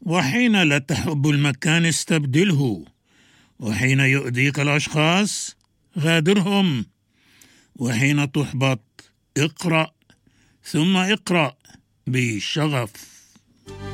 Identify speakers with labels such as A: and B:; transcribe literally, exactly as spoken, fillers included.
A: وحين لا تحب المكان استبدله، وحين يؤذيك الأشخاص غادرهم، وحين تحبط اقرأ ثم اقرأ بشغف.